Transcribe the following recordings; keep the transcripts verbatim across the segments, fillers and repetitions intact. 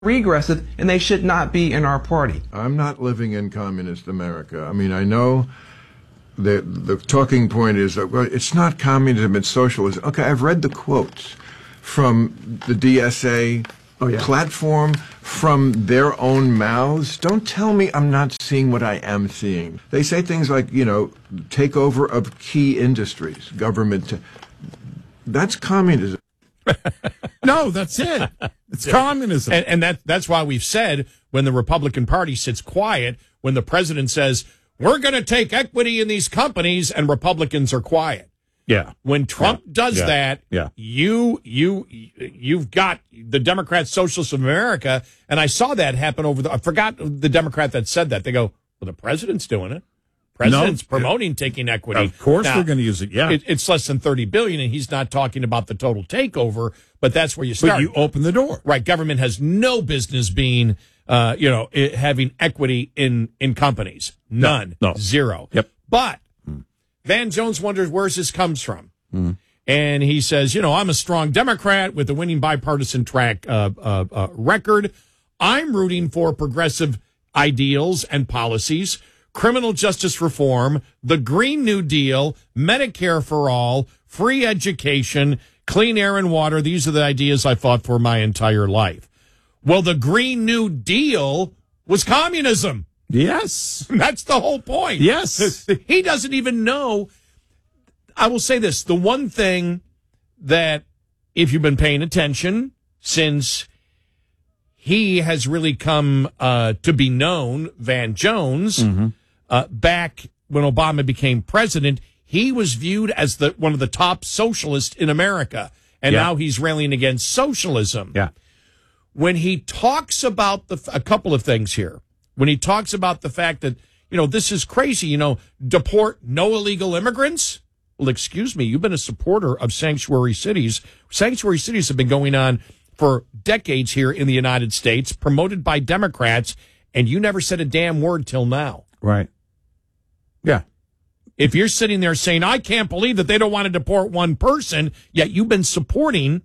regressive, and they should not be in our party. I'm not living in communist America. I mean, I know the the talking point is that, well, it's not communism, it's socialism. Okay, I've read the quotes from the D S A oh, yeah. platform, from their own mouths. Don't tell me I'm not seeing what I am seeing. They say things like, you know, takeover of key industries, government. T- that's communism. No, that's it. It's communism. And, and that that's why we've said when the Republican Party sits quiet, when the president says, we're going to take equity in these companies, and Republicans are quiet. Yeah. When Trump yeah. does yeah. that, yeah. you you you've got the Democrats, Socialists of America, and I saw that happen over the. I forgot the Democrat that said that. They go, well, the president's doing it. President's no, promoting taking equity. Of course, now, they're going to use it. Yeah, it, it's less than thirty billion, and he's not talking about the total takeover. But that's where you start. But you open the door, right? Government has no business being, uh, you know, it, having equity in in companies. None, no, no. zero. Yep. But mm. Van Jones wonders where this comes from, mm. and he says, you know, I'm a strong Democrat with a winning bipartisan track uh, uh, uh, record. I'm rooting for progressive ideals and policies. Criminal justice reform, the Green New Deal, Medicare for all, free education, clean air and water. These are the ideas I fought for my entire life. Well, the Green New Deal was communism. Yes. That's the whole point. Yes. He doesn't even know. I will say this. The one thing that, if you've been paying attention since he has really come uh, to be known, Van Jones, mm-hmm. Uh, back when Obama became president, he was viewed as the one of the top socialists in America, and yeah. now he's railing against socialism. Yeah. When he talks about the a couple of things here, when he talks about the fact that, you know, this is crazy, you know, deport no illegal immigrants. Well, excuse me, you've been a supporter of sanctuary cities. Sanctuary cities have been going on for decades here in the United States, promoted by Democrats, and you never said a damn word till now. Right. Yeah. If you're sitting there saying, I can't believe that they don't want to deport one person, yet you've been supporting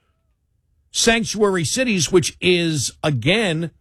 sanctuary cities, which is, again,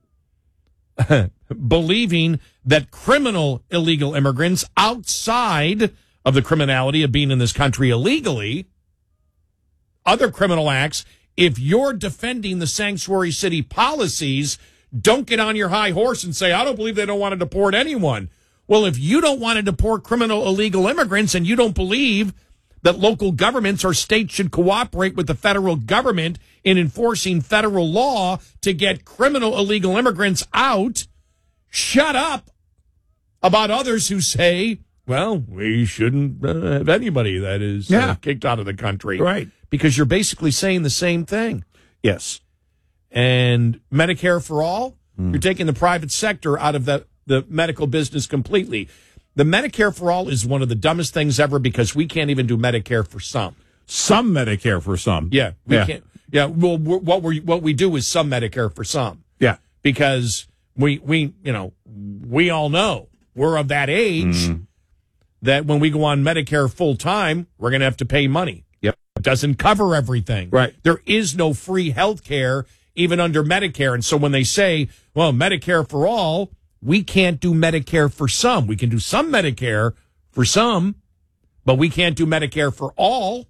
believing that criminal illegal immigrants outside of the criminality of being in this country illegally, other criminal acts, if you're defending the sanctuary city policies, don't get on your high horse and say, I don't believe they don't want to deport anyone. Well, if you don't want to deport criminal illegal immigrants and you don't believe that local governments or states should cooperate with the federal government in enforcing federal law to get criminal illegal immigrants out, shut up about others who say, well, we shouldn't uh, have anybody that is yeah. uh, kicked out of the country. Right. Because you're basically saying the same thing. Yes. And Medicare for all, mm. you're taking the private sector out of the the medical business completely. The Medicare for all is one of the dumbest things ever because we can't even do Medicare for some. Some Medicare for some. Yeah, we yeah. can't. Yeah, well, we're, what we what we do is some Medicare for some. Yeah, because we we you know we all know we're of that age mm. that when we go on Medicare full time, we're going to have to pay money. Yep, it doesn't cover everything. Right, there is no free health care even under Medicare, and so when they say, well, Medicare for all, we can't do Medicare for some. We can do some Medicare for some, but we can't do Medicare for all.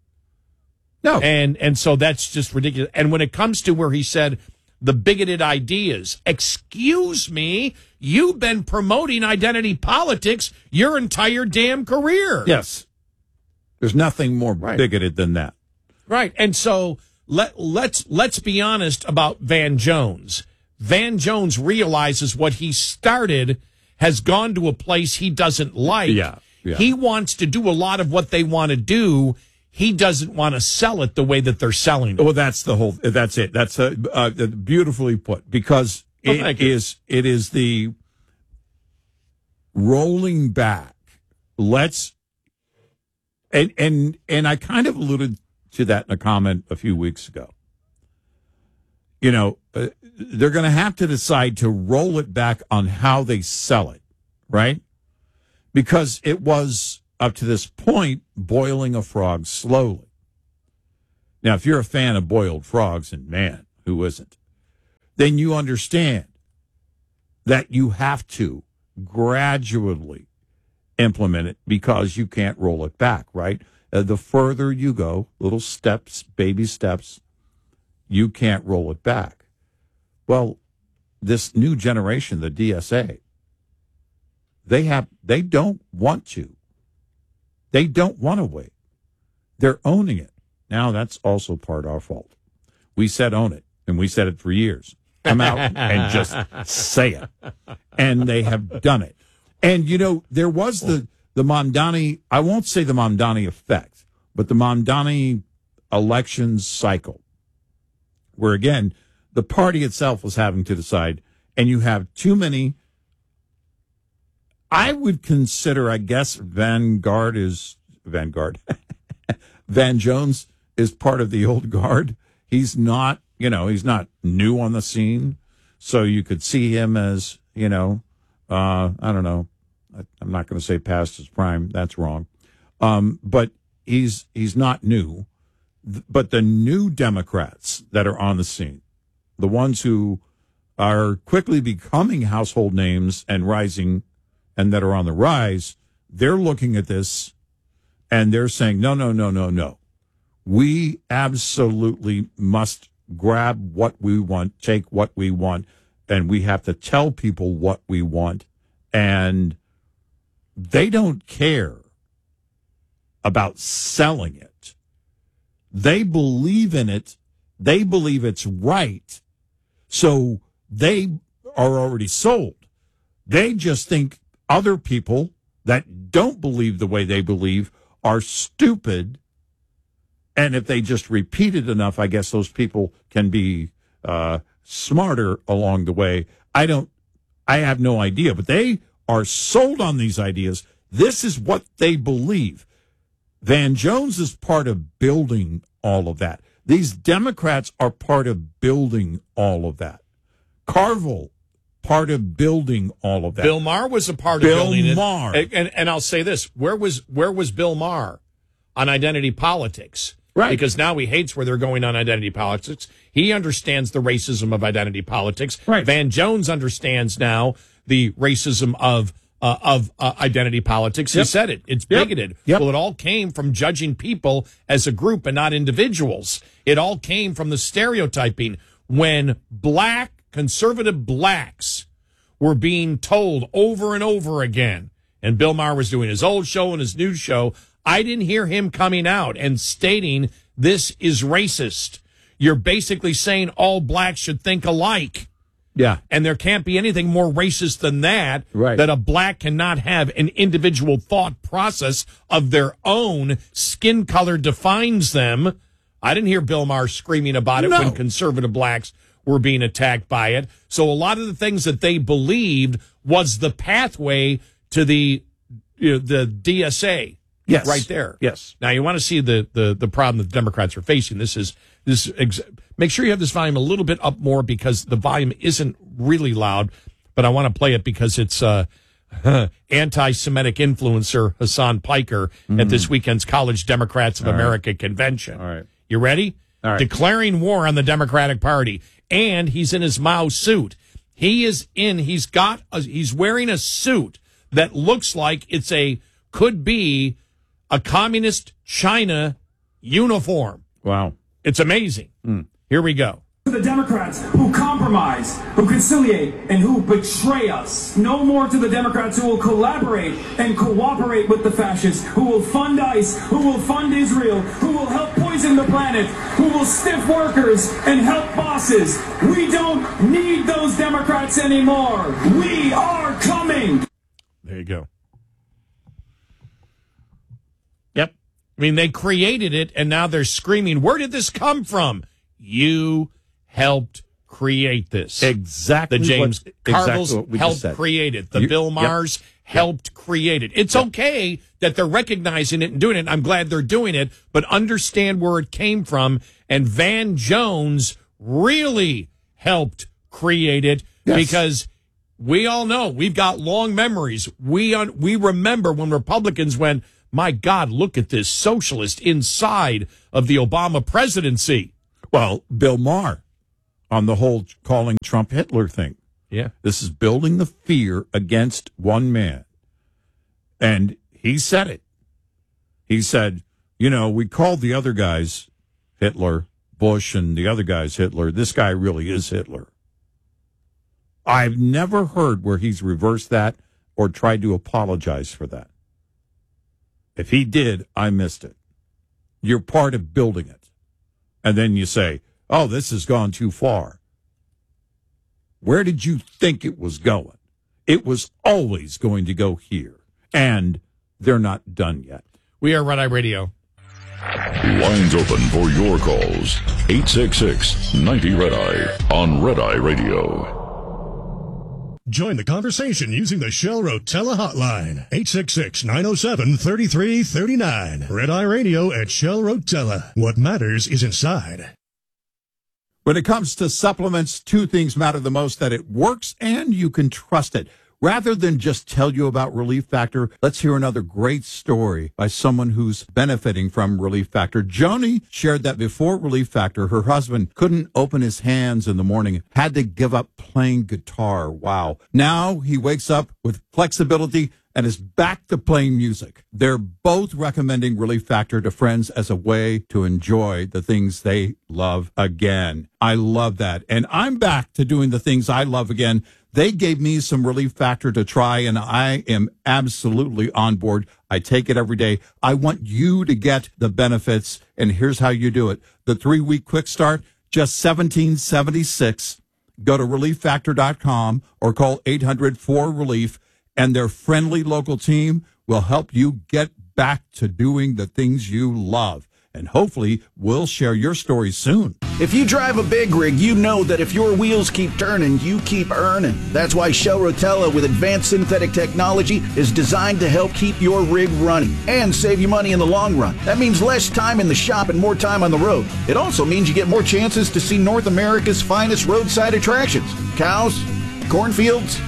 No. And and so that's just ridiculous. And when it comes to where he said the bigoted ideas, excuse me, you've been promoting identity politics your entire damn career. Yes. There's nothing more right. bigoted than that. Right. And so let let's let's be honest about Van Jones. Van Jones realizes what he started has gone to a place he doesn't like. Yeah, yeah. He wants to do a lot of what they want to do. He doesn't want to sell it the way that they're selling it. Well, that's the whole. That's it. That's uh, uh, beautifully put. Because oh, it is. It is the rolling back. Let's. And and and I kind of alluded to that in a comment a few weeks ago. You know, uh, they're going to have to decide to roll it back on how they sell it, right? Because it was, up to this point, boiling a frog slowly. Now, if you're a fan of boiled frogs, and man, who isn't? then you understand that you have to gradually implement it because you can't roll it back, right? Uh, the further you go, little steps, baby steps, you can't roll it back. Well, this new generation, the D S A, they have they don't want to. They don't want to wait. They're owning it. Now, that's also part of our fault. We said own it, and we said it for years. Come out and just say it. And they have done it. And, you know, there was the, the Mamdani, I won't say the Mamdani effect, but the Mamdani elections cycle, where, again, the party itself was having to decide, and you have too many. I would consider, I guess, Vanguard is, Vanguard, Van Jones is part of the old guard. He's not, you know, he's not new on the scene. So you could see him as, you know, uh, I don't know. I, I'm not going to say past his prime. That's wrong. Um, but he's, he's not new. But the new Democrats that are on the scene, the ones who are quickly becoming household names and rising and that are on the rise, they're looking at this and they're saying, no, no, no, no, no. We absolutely must grab what we want, take what we want, and we have to tell people what we want. And they don't care about selling it. They believe in it. They believe it's right. So they are already sold. They just think other people that don't believe the way they believe are stupid. And if they just repeat it enough, I guess those people can be uh, smarter along the way. I don't, I have no idea, but they are sold on these ideas. This is what they believe. Van Jones is part of building all of that. These Democrats are part of building all of that. Carville, part of building all of that. Bill Maher was a part Bill of building Maher. it. And, and I'll say this, where was where was Bill Maher on identity politics? Right. Because now he hates where they're going on identity politics. He understands the racism of identity politics. Right. Van Jones understands now the racism of uh, of uh, identity politics. Yep. He said it. It's Yep. bigoted. Yep. Well, it all came from judging people as a group and not individuals. It all came from the stereotyping when black, conservative blacks were being told over and over again, and Bill Maher was doing his old show and his new show, I didn't hear him coming out and stating this is racist. You're basically saying all blacks should think alike. Yeah. And there can't be anything more racist than that, Right. that a black cannot have an individual thought process of their own. Skin color defines them. I didn't hear Bill Maher screaming about it No. when conservative blacks were being attacked by it. So a lot of the things that they believed was the pathway to the you know, the D S A. Yes. Right there. Yes. Now you want to see the, the, the problem that the Democrats are facing. This is this. Ex- make sure you have this volume a little bit up more because the volume isn't really loud, but I want to play it because it's uh, anti-Semitic influencer Hassan Piker mm. at this weekend's College Democrats of All America right. convention. All right. You ready? All right. Declaring war on the Democratic Party, and he's in his Mao suit. He is in. He's got. A, he's wearing a suit that looks like it's a could be. a communist China uniform. Wow. It's amazing. Mm. Here we go. To the Democrats who compromise, who conciliate, and who betray us. No more to the Democrats who will collaborate and cooperate with the fascists, who will fund ICE, who will fund Israel, who will help poison the planet, who will stiff workers and help bosses. We don't need those Democrats anymore. We are coming. There you go. Yep. I mean, they created it, and now they're screaming, where did this come from? You helped create this. Exactly. The James what, Carville's exactly what helped said. create it. The You, Bill Mahers yep, helped yep. create it. It's yep. okay that they're recognizing it and doing it. I'm glad they're doing it, but understand where it came from. And Van Jones really helped create it yes. because we all know we've got long memories. We un, we remember when Republicans went, my God, look at this socialist inside of the Obama presidency. Well, Bill Maher on the whole calling Trump Hitler thing. Yeah. This is building the fear against one man. And he said it. He said, you know, we called the other guys Hitler, Bush, and the other guys Hitler. This guy really is Hitler. I've never heard where he's reversed that or tried to apologize for that. If he did, I missed it. You're part of building it. And then you say, oh, this has gone too far. Where did you think it was going? It was always going to go here. And they're not done yet. We are Red Eye Radio. Lines open for your calls. eight six six, ninety, Red Eye on Red Eye Radio. Join the conversation using the Shell Rotella hotline. eight six six, nine oh seven, three three three nine. Red Eye Radio at Shell Rotella. What matters is inside. When it comes to supplements, two things matter the most: that it works and you can trust it. Rather than just tell you about Relief Factor, let's hear another great story by someone who's benefiting from Relief Factor. Joni shared that before Relief Factor, her husband couldn't open his hands in the morning, had to give up playing guitar. Wow. Now he wakes up with flexibility and is back to playing music. They're both recommending Relief Factor to friends as a way to enjoy the things they love again. I love that. And I'm back to doing the things I love again. They gave me some Relief Factor to try, and I am absolutely on board. I take it every day. I want you to get the benefits, and here's how you do it. The three-week quick start, just seventeen seventy-six. Go to relief factor dot com or call eight hundred four relief, and their friendly local team will help you get back to doing the things you love. And hopefully we'll share your story soon. If you drive a big rig, you know that if your wheels keep turning, you keep earning. That's why Shell Rotella with advanced synthetic technology is designed to help keep your rig running and save you money in the long run. That means less time in the shop and more time on the road. It also means you get more chances to see North America's finest roadside attractions. Cows, cornfields,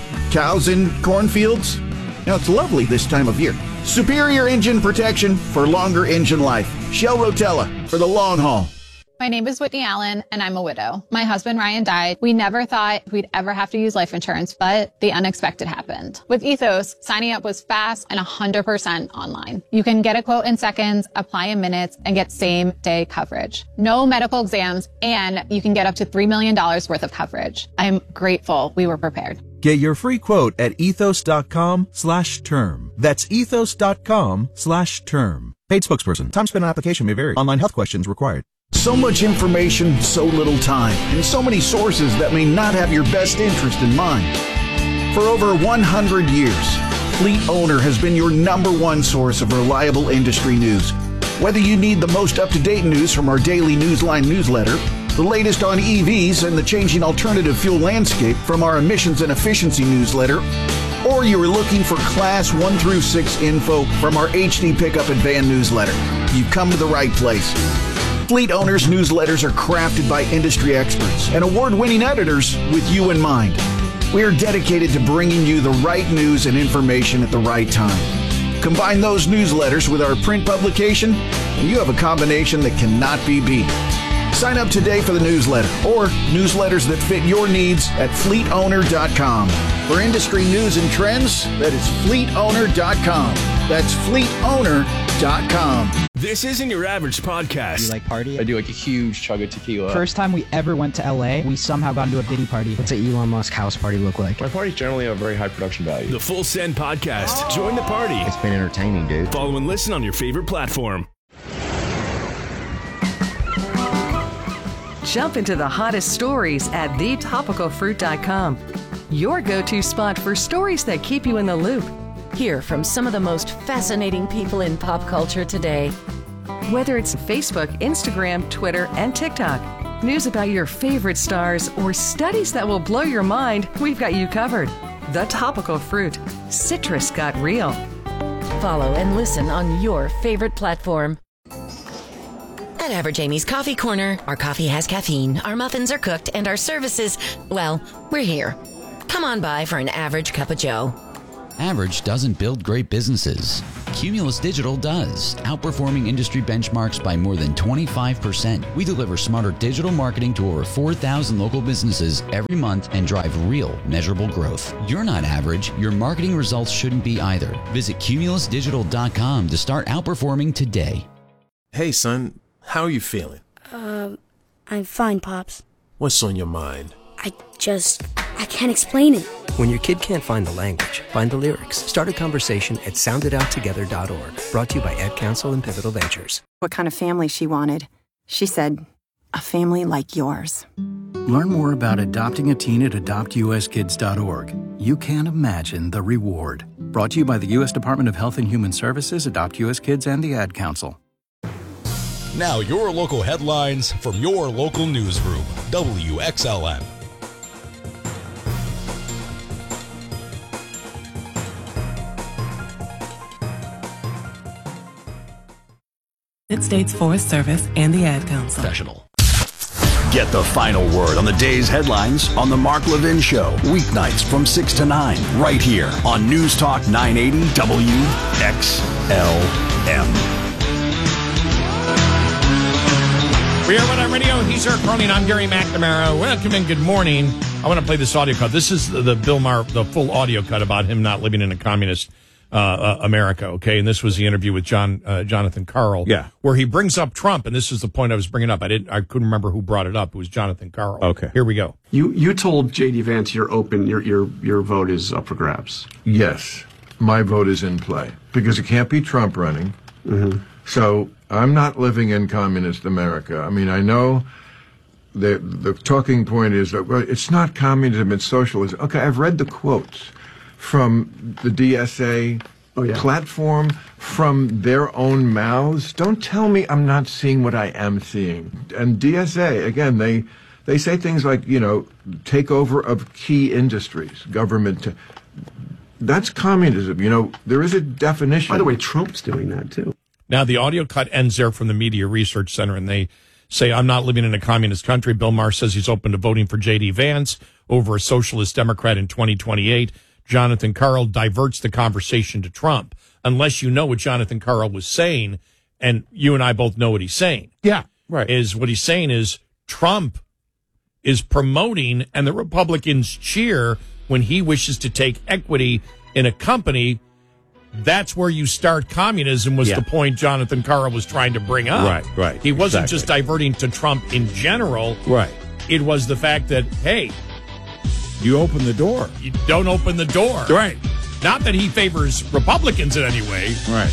cows in cornfields. Now, it's lovely this time of year. Superior engine protection for longer engine life. Shell Rotella for the long haul. My name is Whitney Allen, and I'm a widow. My husband, Ryan, died. We never thought we'd ever have to use life insurance, but the unexpected happened. With Ethos, signing up was fast and one hundred percent online. You can get a quote in seconds, apply in minutes, and get same-day coverage. No medical exams, and you can get up to three million dollars worth of coverage. I'm grateful we were prepared. Get your free quote at ethos.com slash term. That's ethos.com slash term. Paid spokesperson. Time spent on application may vary. Online health questions required. So much information, so little time, and so many sources that may not have your best interest in mind. For over one hundred years, Fleet Owner has been your number one source of reliable industry news. Whether you need the most up-to-date news from our daily Newsline newsletter, the latest on E Vs and the changing alternative fuel landscape from our emissions and efficiency newsletter, or you are looking for class one through six info from our H D Pickup and Van newsletter, you've come to the right place. Fleet Owners newsletters are crafted by industry experts and award-winning editors with you in mind. We are dedicated to bringing you the right news and information at the right time. Combine those newsletters with our print publication, and you have a combination that cannot be beat. Sign up today for the newsletter or newsletters that fit your needs at fleet owner dot com. For industry news and trends, that is fleet owner dot com. That's fleet owner dot com. This isn't your average podcast. You like party? I do like a huge chug of tequila. First time we ever went to L A, we somehow got into a Diddy party. What's an Elon Musk house party look like? My parties generally have very high production value. The Full Send Podcast. Oh. Join the party. It's been entertaining, dude. Follow and listen on your favorite platform. Jump into the hottest stories at the topical fruit dot com. Your go-to spot for stories that keep you in the loop. Hear from some of the most fascinating people in pop culture today. Whether it's Facebook, Instagram, Twitter, and TikTok, news about your favorite stars, or studies that will blow your mind, we've got you covered. The Topical Fruit. Citrus got real. Follow and listen on your favorite platform. At Average Amy's Coffee Corner, our coffee has caffeine, our muffins are cooked, and our services, well, we're here. Come on by for an average cup of joe. Average doesn't build great businesses. Cumulus Digital does, outperforming industry benchmarks by more than twenty-five percent. We deliver smarter digital marketing to over four thousand local businesses every month and drive real, measurable growth. You're not average. Your marketing results shouldn't be either. Visit cumulus digital dot com to start outperforming today. Hey, son, how are you feeling? Uh, I'm fine, Pops. What's on your mind? I just, I can't explain it. When your kid can't find the language, find the lyrics. Start a conversation at sound it out together dot org. Brought to you by Ed Council and Pivotal Ventures. What kind of family she wanted. She said, a family like yours. Learn more about adopting a teen at adopt u s kids dot org. You can't imagine the reward. Brought to you by the U S Department of Health and Human Services, Adopt U S Kids, and the Ad Council. Now your local headlines from your local newsroom. W X L N. United States Forest Service and the Ad Council. Professional. Get the final word on the day's headlines on The Mark Levin Show. Weeknights from six to nine, right here on News Talk nine eighty W X L M. We are Red Eye Radio. He's Eric Cronin. I'm Gary McNamara. Welcome and good morning. I want to play this audio cut. This is the, the Bill Maher, the full audio cut about him not living in a communist uh, uh, America, okay? And this was the interview with John uh, Jonathan Karl, yeah, where he brings up Trump, and this is the point I was bringing up. I didn't, I couldn't remember who brought it up. It was Jonathan Karl. Okay, here we go. You you told J D Vance you're open. Your your your vote is up for grabs. Yes, my vote is in play because it can't be Trump running. Mm-hmm. So I'm not living in communist America. I mean, I know the the talking point is that, well, it's not communism, it's socialism. Okay, I've read the quotes from the D S A oh, yeah. platform, from their own mouths. Don't tell me I'm not seeing what I am seeing. And D S A, again, they they say things like, you know, takeover of key industries, government. To, that's communism. You know, there is a definition. By the way, Trump's doing that too. Now, the audio cut ends there from the Media Research Center, and they say, I'm not living in a communist country. Bill Maher says he's open to voting for J D Vance over a socialist Democrat in twenty twenty-eight. Jonathan Karl diverts the conversation to Trump, unless you know what Jonathan Karl was saying, and you and I both know what he's saying. Yeah, right. Is what he's saying is Trump is promoting, and the Republicans cheer when he wishes to take equity in a company. That's where you start communism, was yeah. the point Jonathan Karl was trying to bring up. Right, right. He wasn't exactly. just diverting to Trump in general. Right. It was the fact that, hey, you open the door. You don't open the door. Right. Not that he favors Republicans in any way. Right.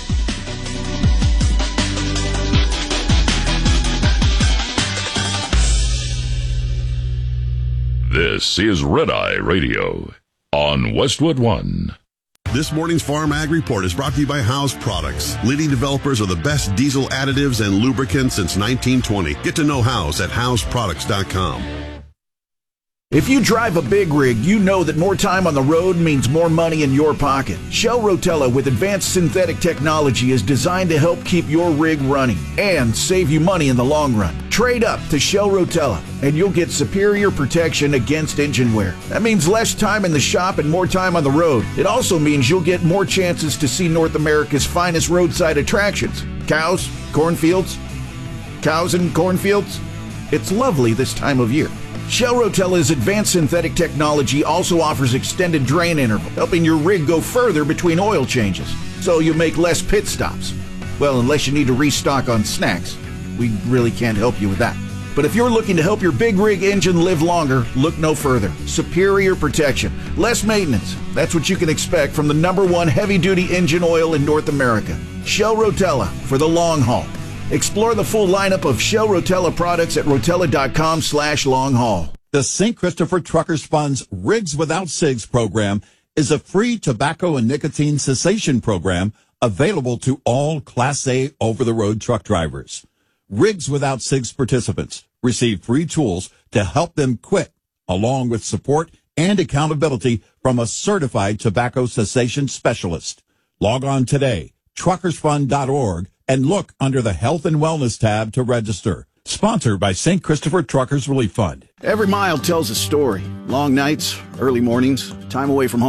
This is Red Eye Radio on Westwood One. This morning's Farm Ag Report is brought to you by House Products, leading developers of the best diesel additives and lubricants since nineteen twenty. Get to know House at house products dot com. If you drive a big rig, you know that more time on the road means more money in your pocket. Shell Rotella with advanced synthetic technology is designed to help keep your rig running and save you money in the long run. Trade up to Shell Rotella and you'll get superior protection against engine wear. That means less time in the shop and more time on the road. It also means you'll get more chances to see North America's finest roadside attractions. Cows, cornfields, cows and cornfields. It's lovely this time of year. Shell Rotella's advanced synthetic technology also offers extended drain interval, helping your rig go further between oil changes, so you make less pit stops. Well, unless you need to restock on snacks. We really can't help you with that. But if you're looking to help your big rig engine live longer, look no further. Superior protection, less maintenance. That's what you can expect from the number one heavy-duty engine oil in North America. Shell Rotella, for the long haul. Explore the full lineup of Shell Rotella products at rotella dot com slash long haul. The Saint Christopher Truckers Fund's Rigs Without Cigs program is a free tobacco and nicotine cessation program available to all Class A over-the-road truck drivers. Rigs Without Cigs participants receive free tools to help them quit, along with support and accountability from a certified tobacco cessation specialist. Log on today, truckers fund dot org, and look under the Health and Wellness tab to register. Sponsored by Saint Christopher Truckers Relief Fund. Every mile tells a story. Long nights, early mornings, time away from home.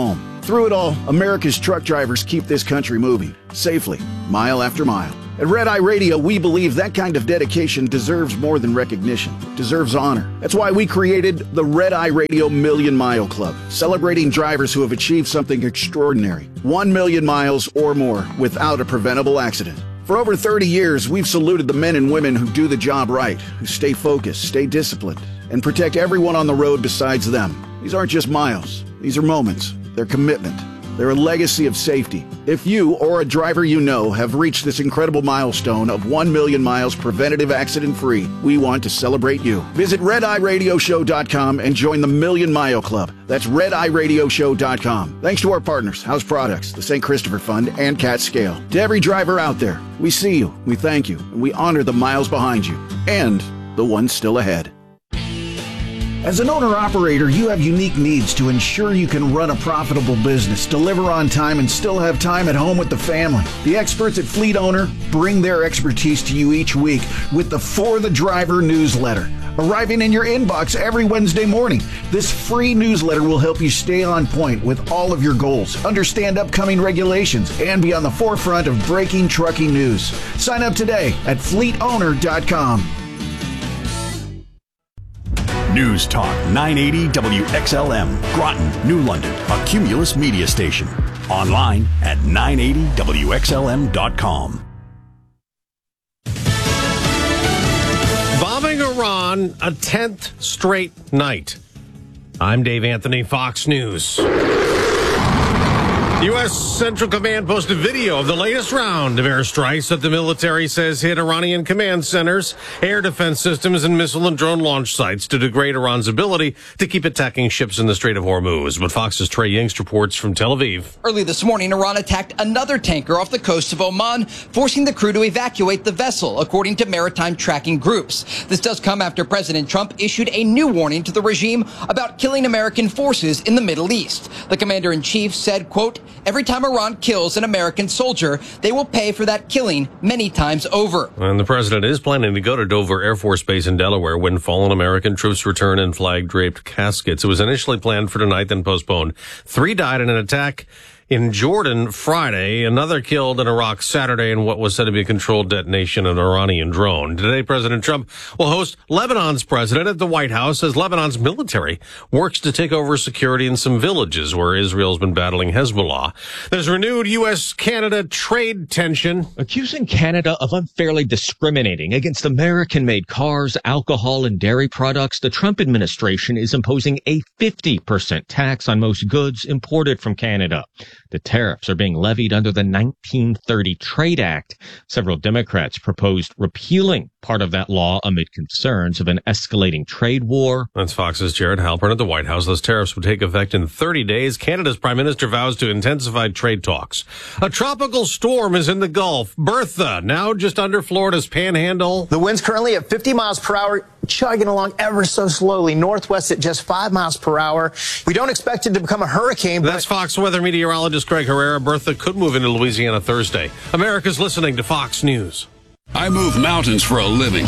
Through it all, America's truck drivers keep this country moving, safely, mile after mile. At Red Eye Radio, we believe that kind of dedication deserves more than recognition, deserves honor. That's why we created the Red Eye Radio Million Mile Club, celebrating drivers who have achieved something extraordinary. One million miles or more without a preventable accident. For over thirty years, we've saluted the men and women who do the job right, who stay focused, stay disciplined, and protect everyone on the road besides them. These aren't just miles. These are moments. They're commitment. They're a legacy of safety. If you or a driver you know have reached this incredible milestone of one million miles preventative accident-free, we want to celebrate you. Visit red eye radio show dot com and join the Million Mile Club. That's red eye radio show dot com. Thanks to our partners, House Products, the Saint Christopher Fund, and Cat Scale. To every driver out there, we see you, we thank you, and we honor the miles behind you, and the ones still ahead. As an owner-operator, you have unique needs to ensure you can run a profitable business, deliver on time, and still have time at home with the family. The experts at Fleet Owner bring their expertise to you each week with the For the Driver newsletter, arriving in your inbox every Wednesday morning. This free newsletter will help you stay on point with all of your goals, understand upcoming regulations, and be on the forefront of breaking trucking news. Sign up today at fleet owner dot com. News Talk nine eighty W X L M, Groton, New London, a Cumulus media station. Online at nine eighty W X L M dot com. Bombing Iran a tenth straight night. I'm Dave Anthony, Fox News. U S. Central Command posted video of the latest round of airstrikes that the military says hit Iranian command centers, air defense systems, and missile and drone launch sites to degrade Iran's ability to keep attacking ships in the Strait of Hormuz. But Fox's Trey Yingst reports from Tel Aviv. Early this morning, Iran attacked another tanker off the coast of Oman, forcing the crew to evacuate the vessel, according to maritime tracking groups. This does come after President Trump issued a new warning to the regime about killing American forces in the Middle East. The commander-in-chief said, quote, "Every time Iran kills an American soldier, they will pay for that killing many times over." And the president is planning to go to Dover Air Force Base in Delaware when fallen American troops return in flag-draped caskets. It was initially planned for tonight, then postponed. Three died in an attack in Jordan Friday, another killed in Iraq Saturday in what was said to be a controlled detonation of an Iranian drone. Today, President Trump will host Lebanon's president at the White House as Lebanon's military works to take over security in some villages where Israel's been battling Hezbollah. There's renewed U S Canada trade tension. Accusing Canada of unfairly discriminating against American-made cars, alcohol, and dairy products, the Trump administration is imposing a fifty percent tax on most goods imported from Canada. The tariffs are being levied under the nineteen thirty Trade Act. Several Democrats proposed repealing part of that law amid concerns of an escalating trade war. That's Fox's Jared Halpern at the White House. Those tariffs would take effect in thirty days. Canada's prime minister vows to intensify trade talks. A tropical storm is in the Gulf. Bertha, now just under Florida's panhandle. The wind's currently at fifty miles per hour, chugging along ever so slowly. Northwest at just five miles per hour. We don't expect it to become a hurricane. But That's Fox weather meteorologist Craig Herrera. Bertha could move into Louisiana Thursday. America's listening to Fox News. I move mountains for a living.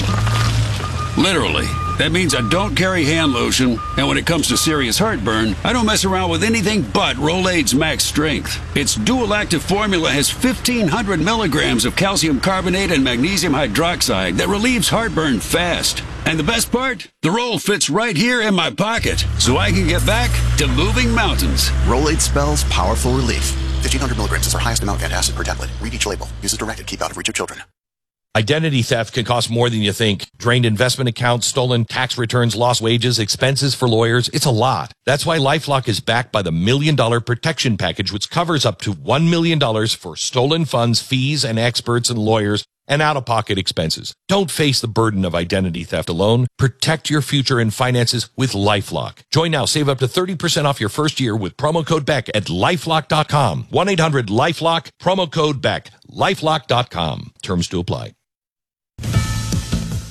Literally. That means I don't carry hand lotion, and when it comes to serious heartburn, I don't mess around with anything but Rolaids Max Strength. Its dual-active formula has fifteen hundred milligrams of calcium carbonate and magnesium hydroxide that relieves heartburn fast. And the best part? The roll fits right here in my pocket, so I can get back to moving mountains. Rolaids spells powerful relief. fifteen hundred milligrams is our highest amount of antacid per tablet. Read each label. Use as directed. Keep out of reach of children. Identity theft can cost more than you think. Drained investment accounts, stolen tax returns, lost wages, expenses for lawyers. It's a lot. That's why LifeLock is backed by the Million Dollar Protection Package, which covers up to one million dollars for stolen funds, fees, and experts and lawyers, and out-of-pocket expenses. Don't face the burden of identity theft alone. Protect your future and finances with LifeLock. Join now. Save up to thirty percent off your first year with promo code Beck at lifelock dot com. one eight hundred lifelock, promo code Beck. lifelock dot com. Terms to apply.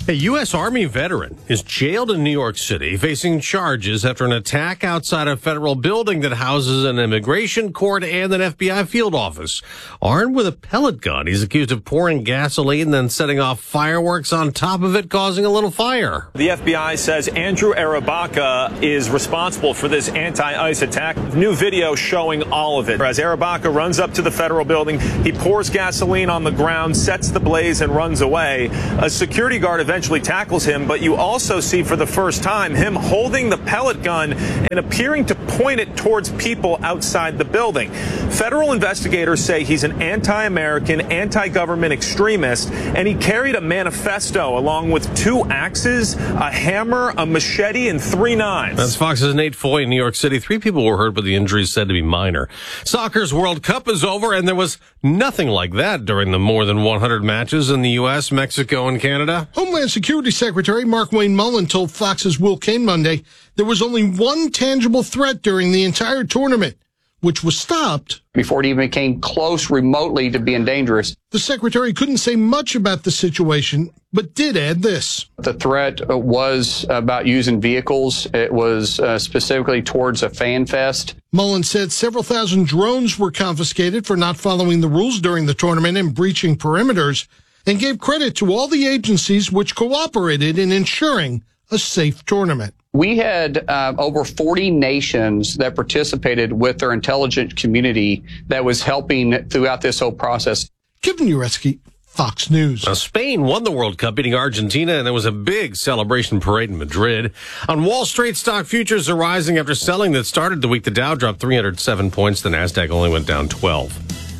A U S. Army veteran is jailed in New York City facing charges after an attack outside a federal building that houses an immigration court and an F B I field office. Armed with a pellet gun, he's accused of pouring gasoline, then setting off fireworks on top of it, causing a little fire. The F B I says Andrew Arabaca is responsible for this anti-ICE attack. New video showing all of it. As Arabaca runs up to the federal building, he pours gasoline on the ground, sets the blaze, and runs away. A security guard eventually tackles him, but you also see for the first time him holding the pellet gun and appearing to point it towards people outside the building. Federal investigators say he's an anti-American, anti-government extremist, and he carried a manifesto along with two axes, a hammer, a machete, and three knives. That's Fox's Nate Foy in New York City. Three people were hurt, but the injuries said to be minor. Soccer's World Cup is over, and there was nothing like that during the more than one hundred matches in the U S, Mexico, and Canada. Homeland Security Secretary Mark Wayne Mullen told Fox's Will Cain Monday there was only one tangible threat during the entire tournament, which was stopped before it even came close remotely to being dangerous. The secretary couldn't say much about the situation, but did add this. The threat was about using vehicles. It was uh, specifically towards a fan fest. Mullen said several thousand drones were confiscated for not following the rules during the tournament and breaching perimeters, and gave credit to all the agencies which cooperated in ensuring a safe tournament. We had uh, over forty nations that participated with their intelligence community that was helping throughout this whole process. Kevin Uretsky, Fox News. Now, Spain won the World Cup, beating Argentina, and there was a big celebration parade in Madrid. On Wall Street, stock futures are rising after selling that started the week. The Dow dropped three hundred seven points. The Nasdaq only went down twelve.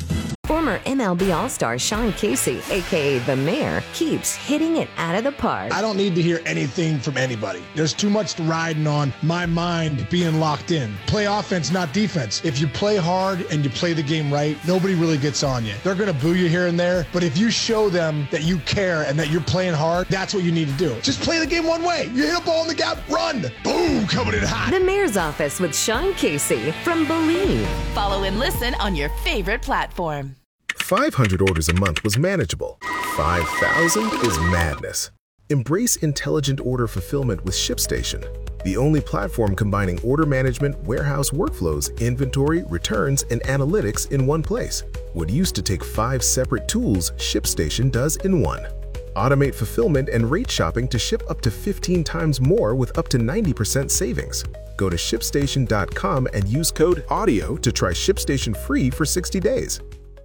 Former M L B All-Star Sean Casey, a k a. The Mayor, keeps hitting it out of the park. I don't need to hear anything from anybody. There's too much riding on my mind being locked in. Play offense, not defense. If you play hard and you play the game right, nobody really gets on you. They're going to boo you here and there, but if you show them that you care and that you're playing hard, that's what you need to do. Just play the game one way. You hit a ball in the gap, run. Boom, coming in hot. The Mayor's Office with Sean Casey from Believe. Follow and listen on your favorite platform. five hundred orders a month was manageable. five thousand is madness. Embrace intelligent order fulfillment with ShipStation, the only platform combining order management, warehouse workflows, inventory, returns, and analytics in one place. What used to take five separate tools, ShipStation does in one. Automate fulfillment and rate shopping to ship up to fifteen times more with up to ninety percent savings. Go to ship station dot com and use code AUDIO to try ShipStation free for sixty days.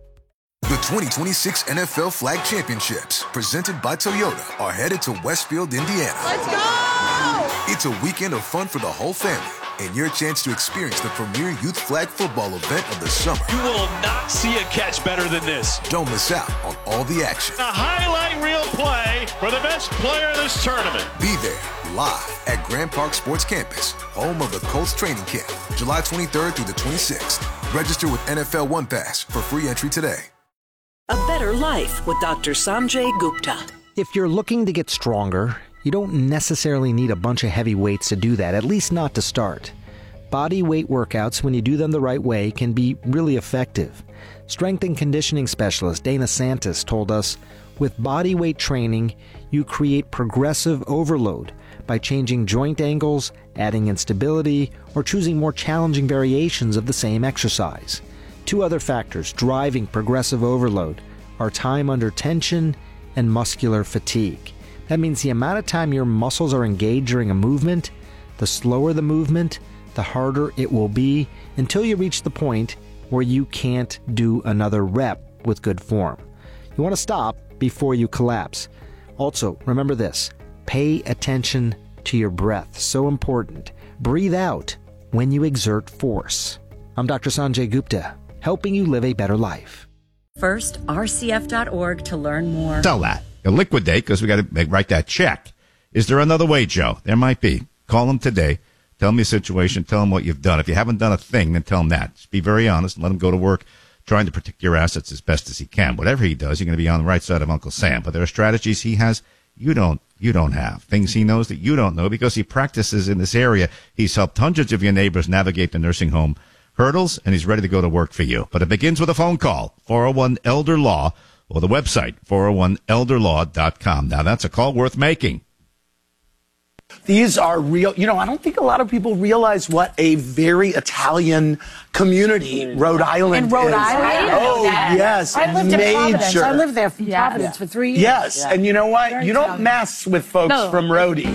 The twenty twenty-six N F L Flag Championships, presented by Toyota, are headed to Westfield, Indiana. Let's go! It's a weekend of fun for the whole family and your chance to experience the premier youth flag football event of the summer. You will not see a catch better than this. Don't miss out on all the action. A highlight reel play for the best player in this tournament. Be there live at Grand Park Sports Campus, home of the Colts training camp, July twenty-third through the twenty-sixth. Register with N F L One Pass for free entry today. A better life with Doctor Sanjay Gupta. If you're looking to get stronger, you don't necessarily need a bunch of heavy weights to do that, at least not to start. Body weight workouts, when you do them the right way, can be really effective. Strength and conditioning specialist Dana Santis told us, with body weight training, you create progressive overload by changing joint angles, adding instability, or choosing more challenging variations of the same exercise. Two other factors driving progressive overload are time under tension and muscular fatigue. That means the amount of time your muscles are engaged during a movement, the slower the movement, the harder it will be until you reach the point where you can't do another rep with good form. You want to stop before you collapse. Also, remember this, pay attention to your breath. So important. Breathe out when you exert force. I'm Doctor Sanjay Gupta, helping you live a better life. First, R C F dot org to learn more. Sell that. You liquidate because we got to write that check. Is there another way, Joe? There might be. Call them today. Tell them your situation. Tell them what you've done. If you haven't done a thing, then tell them that. Just be very honest and let him go to work trying to protect your assets as best as he can. Whatever he does, you're going to be on the right side of Uncle Sam. But there are strategies he has you don't you don't have. Things he knows that you don't know because he practices in this area. He's helped hundreds of your neighbors navigate the nursing home hurdles, and he's ready to go to work for you. But it begins with a phone call. four oh one Elder Law, or the website, four oh one elder law dot com. Now, that's a call worth making. These are real. You know, I don't think a lot of people realize what a very Italian community Rhode Island in Rhode is. Island? Oh, yes. I lived in Providence. Major. I lived there in Yeah. Providence for three years. Yes, Yeah. and you know what? Very You don't Italian. mess with folks No. from Rhodey.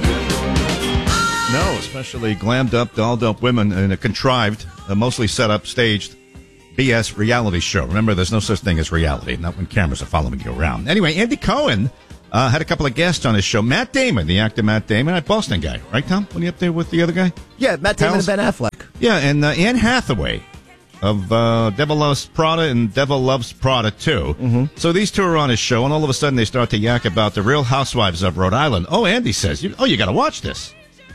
No, especially glammed up, dolled up women in a contrived, uh, mostly set up, staged B S reality show. Remember, there's no such thing as reality, not when cameras are following you around. Anyway, Andy Cohen uh, had a couple of guests on his show. Matt Damon, the actor Matt Damon, that Boston guy, right, Tom? When you up there with the other guy? Yeah, Matt Damon Pals? and Ben Affleck. Yeah, and uh, Anne Hathaway of uh, Devil Loves Prada and Devil Loves Prada two. Mm-hmm. So these two are on his show, and all of a sudden they start to yak about the Real Housewives of Rhode Island. Oh, Andy says, you, oh, you got to watch this.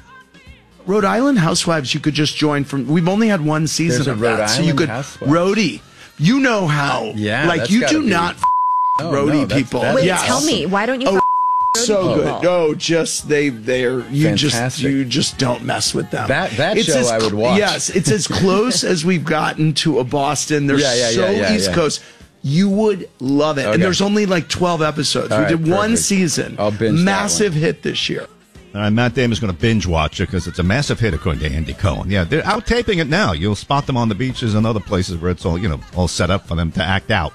Rhode Island Housewives, you could just join from. We've only had one season There's a of Rhode that, so you Island could. Housewives. Rhodey, you know how? Yeah, like that's you gotta do be- not f- Oh, Rhodey no, that's- people. that's Wait, Yes. tell me, why don't you Oh, f- so Rhody good. people? Oh, just they they're you just Fantastic. you just don't mess with them. That- that It's show as I would cl- watch. Yes, it's as close as we've gotten to a Boston. They're Yeah, yeah, so yeah, yeah, East yeah. Coast. You would love it. Okay. And there's only like twelve episodes. All we right, did one perfect. season. I'll binge that Massive hit this year. All right, Matt Damon's going to binge watch it because it's a massive hit, according to Andy Cohen. Yeah, they're out taping it now. You'll spot them on the beaches and other places where it's all, you know, all set up for them to act out.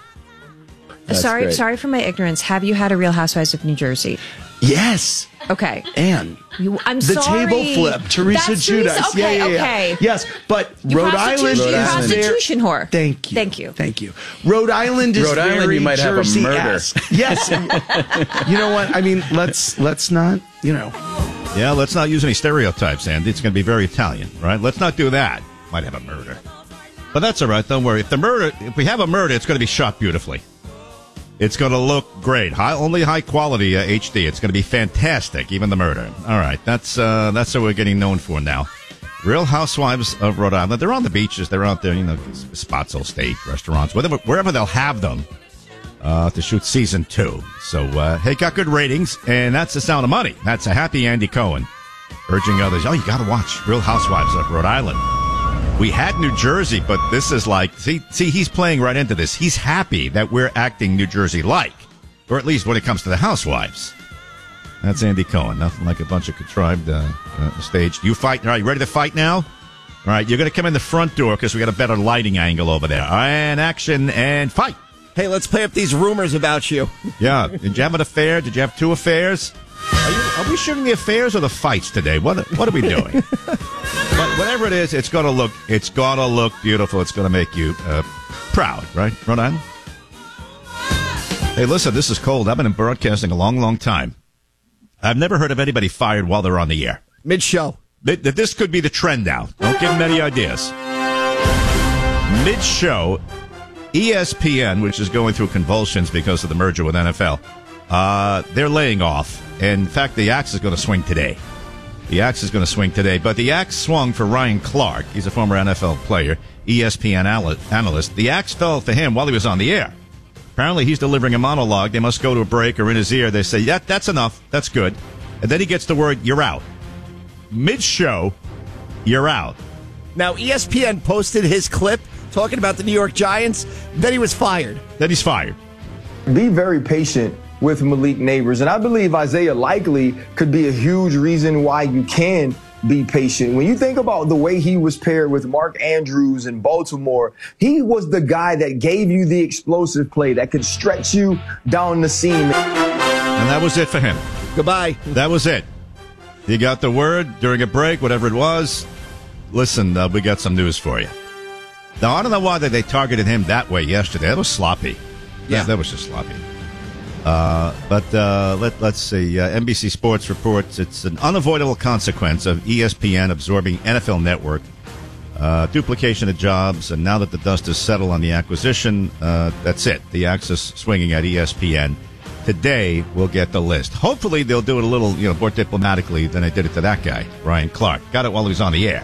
That's sorry, great. sorry for my ignorance. Have you had a Real Housewives of New Jersey? Yes. Okay. And You, I'm the sorry. table flip, Teresa That's Judice. Teresa- Okay, yeah, yeah, yeah. okay. Yes, but You Rhode prostitution- Island you is very- prostitution whore. Thank you. Thank you. Thank you. Rhode Island is Rhode Island, very you might have a Jersey-esque. Yes. and you know what? I mean, let's let's not. You know. Yeah, let's not use any stereotypes, Andy. It's going to be very Italian, right? Let's not do that. Might have a murder. But that's all right. Don't worry. If the murder, if we have a murder, it's going to be shot beautifully. It's going to look great. High, only high quality uh, H D. It's going to be fantastic, even the murder. All right. That's uh, that's what we're getting known for now. Real Housewives of Rhode Island. They're on the beaches. They're out there, you know, spots all stage, restaurants, whatever, wherever they'll have them uh, to shoot season two. So, uh, hey, got good ratings, and that's the sound of money. That's a happy Andy Cohen urging others, oh, you got to watch Real Housewives of Rhode Island. We had New Jersey, but this is like, see, see, he's playing right into this. He's happy that we're acting New Jersey-like, or at least when it comes to the housewives. That's Andy Cohen. Nothing like a bunch of contrived uh, uh, staged. You fight. All right, you ready to fight now? All right, you're going to come in the front door because we got a better lighting angle over there. And action and fight. Hey, let's play up these rumors about you. Yeah. Did you have an affair? Did you have two affairs? Are, you, are we shooting the affairs or the fights today? What What are we doing? But whatever it is, it's gonna look. It's gonna look beautiful. It's gonna make you uh, proud, right, Rhode Island? Hey, listen, this is cold. I've been in broadcasting a long, long time. I've never heard of anybody fired while they're on the air. Mid-show. Th- th- This could be the trend now. Don't give them any ideas. Mid-show, E S P N, which is going through convulsions because of the merger with N F L, uh, they're laying off. In fact, the axe is going to swing today. The axe is going to swing today, but the axe swung for Ryan Clark. He's a former N F L player, E S P N analyst. The axe fell for him while he was on the air. Apparently, he's delivering a monologue. They must go to a break, or in his ear, they say, yeah, that's enough. That's good. And then he gets the word, you're out. Mid-show, you're out. Now, E S P N posted his clip talking about the New York Giants. Then he was fired. Then he's fired. Be very patient with Malik Neighbors. And I believe Isaiah Likely could be a huge reason why you can be patient. When you think about the way he was paired with Mark Andrews in Baltimore, he was the guy that gave you the explosive play that could stretch you down the seam. And that was it for him. Goodbye. That was it. He got the word during a break, whatever it was. Listen, uh, we got some news for you. Now, I don't know why they targeted him that way yesterday. That was sloppy. Yeah. That, that was just sloppy. Uh, but uh, let, let's see. Uh, N B C Sports reports it's an unavoidable consequence of E S P N absorbing N F L Network, uh, duplication of jobs, and now that the dust has settled on the acquisition, uh, that's it. The axis swinging at E S P N. Today, we'll get the list. Hopefully, they'll do it a little, you know, more diplomatically than they did it to that guy, Ryan Clark. Got it while he was on the air.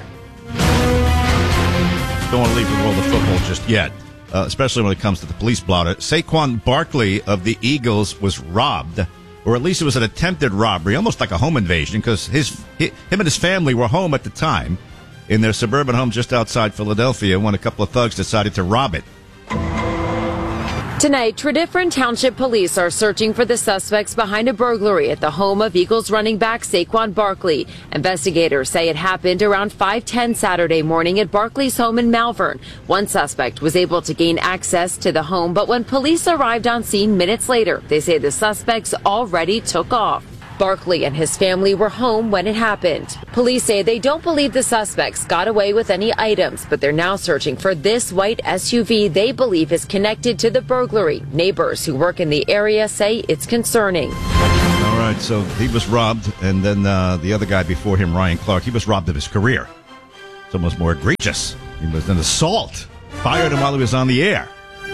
Don't want to leave the world of football just yet. Uh, especially when it comes to the police blotter. Saquon Barkley of the Eagles was robbed, or at least it was an attempted robbery, almost like a home invasion, because his him and his family were home at the time in their suburban home just outside Philadelphia when a couple of thugs decided to rob it. Tonight, Tredyffrin Township Police are searching for the suspects behind a burglary at the home of Eagles running back Saquon Barkley. Investigators say it happened around five ten Saturday morning at Barkley's home in Malvern. One suspect was able to gain access to the home, but when police arrived on scene minutes later, they say the suspects already took off. Barkley and his family were home when it happened. Police say they don't believe the suspects got away with any items, but they're now searching for this white S U V they believe is connected to the burglary. Neighbors who work in the area say it's concerning. All right, so he was robbed, and then uh, the other guy before him, Ryan Clark, he was robbed of his career. It's almost more egregious. He was an assault. Fired him while he was on the air.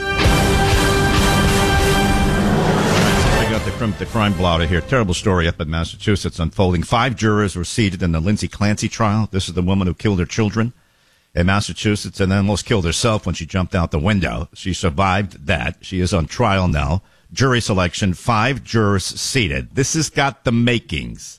The crime, the crime blotter here. Terrible story up in Massachusetts unfolding. Five jurors were seated in the Lindsay Clancy trial. This is the woman who killed her children in Massachusetts and then almost killed herself when she jumped out the window. She survived that. She is on trial now. Jury selection, five jurors seated. This has got the makings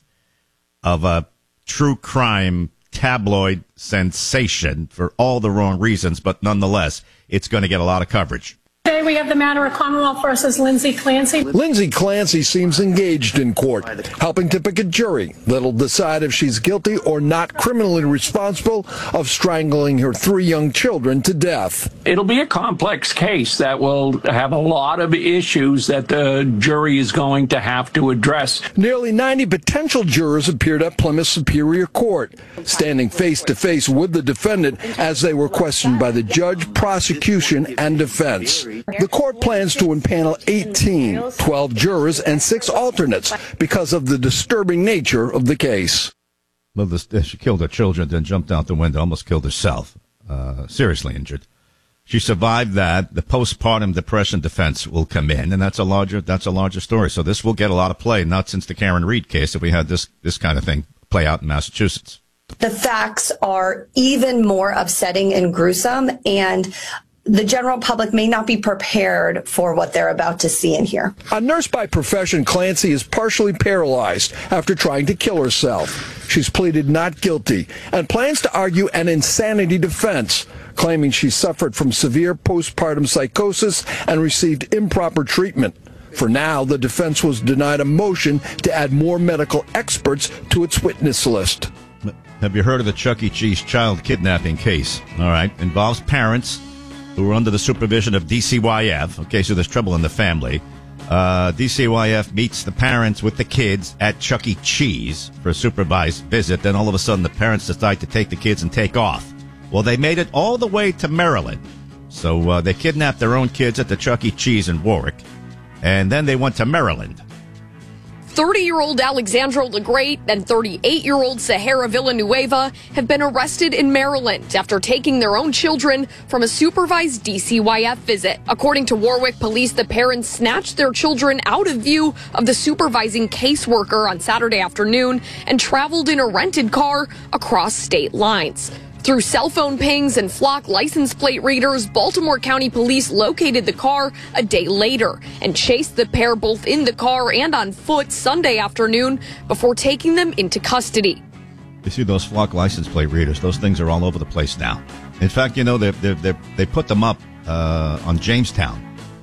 of a true crime tabloid sensation for all the wrong reasons, but nonetheless, it's going to get a lot of coverage. Today we have the matter of Commonwealth versus Lindsay Clancy. Lindsay Clancy seems engaged in court, helping to pick a jury that'll decide if she's guilty or not criminally responsible of strangling her three young children to death. It'll be a complex case that will have a lot of issues that the jury is going to have to address. Nearly ninety potential jurors appeared at Plymouth Superior Court, standing face to face with the defendant as they were questioned by the judge, prosecution, and defense. The court plans to impanel eighteen, twelve jurors, and six alternates because of the disturbing nature of the case. Well, this, she killed her children, then jumped out the window, almost killed herself, uh, seriously injured. She survived that. The postpartum depression defense will come in, and that's a larger that's a larger story. So this will get a lot of play, not since the Karen Reed case that we had this this kind of thing play out in Massachusetts. The facts are even more upsetting and gruesome, and the general public may not be prepared for what they're about to see and hear. A nurse by profession, Clancy is partially paralyzed after trying to kill herself. She's pleaded not guilty and plans to argue an insanity defense, claiming she suffered from severe postpartum psychosis and received improper treatment. For now, the defense was denied a motion to add more medical experts to its witness list. Have you heard of the Chuck E. Cheese child kidnapping case? All right, involves parents who were under the supervision of D C Y F. Okay, so there's trouble in the family. Uh, D C Y F meets the parents with the kids at Chuck E. Cheese for a supervised visit. Then all of a sudden the parents decide to take the kids and take off. Well, they made it all the way to Maryland. So uh, they kidnapped their own kids at the Chuck E. Cheese in Warwick. And then they went to Maryland. thirty-year-old Alexandra LeGreat and thirty-eight-year-old Sahara Villanueva have been arrested in Maryland after taking their own children from a supervised D C Y F visit. According to Warwick police, the parents snatched their children out of view of the supervising caseworker on Saturday afternoon and traveled in a rented car across state lines. Through cell phone pings and flock license plate readers, Baltimore County Police located the car a day later and chased the pair both in the car and on foot Sunday afternoon before taking them into custody. You see those flock license plate readers? Those things are all over the place now. In fact, you know, they they they they put them up uh, on Jamestown